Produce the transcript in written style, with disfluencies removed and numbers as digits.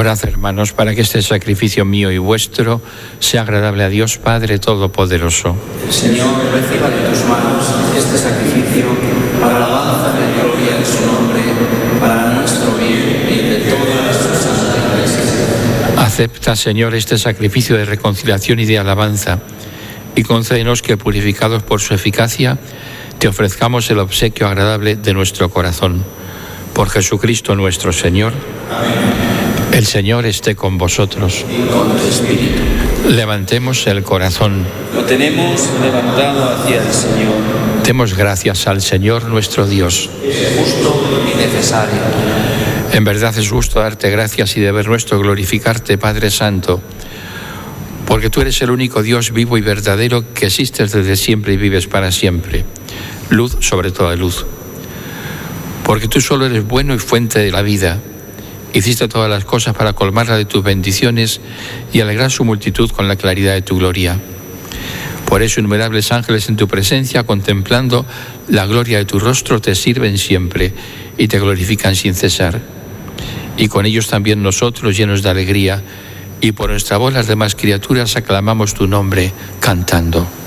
Orad, hermanos, para que este sacrificio mío y vuestro sea agradable a Dios Padre Todopoderoso. El Señor reciba de tus manos este sacrificio para la alabanza de la gloria de su nombre, para nuestro bien y de toda nuestra santa Iglesia. Acepta, Señor, este sacrificio de reconciliación y de alabanza, y concédenos que, purificados por su eficacia, te ofrezcamos el obsequio agradable de nuestro corazón. Por Jesucristo nuestro Señor. Amén. El Señor esté con vosotros. Y con tu espíritu. Levantemos el corazón. Lo tenemos levantado hacia el Señor. Demos gracias al Señor nuestro Dios. Es justo y necesario. En verdad es justo darte gracias y deber nuestro glorificarte, Padre Santo, porque tú eres el único Dios vivo y verdadero que existes desde siempre y vives para siempre. Luz sobre toda luz. Porque tú solo eres bueno y fuente de la vida. Hiciste todas las cosas para colmarla de tus bendiciones y alegrar su multitud con la claridad de tu gloria. Por eso innumerables ángeles en tu presencia, contemplando la gloria de tu rostro, te sirven siempre y te glorifican sin cesar. Y con ellos también nosotros, llenos de alegría, y por nuestra voz las demás criaturas aclamamos tu nombre cantando.